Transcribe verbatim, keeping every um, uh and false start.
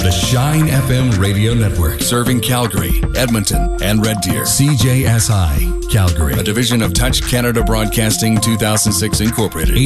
The Shine F M radio network, serving Calgary, Edmonton, and Red Deer. C J S I, Calgary, a division of Touch Canada Broadcasting two thousand six Incorporated.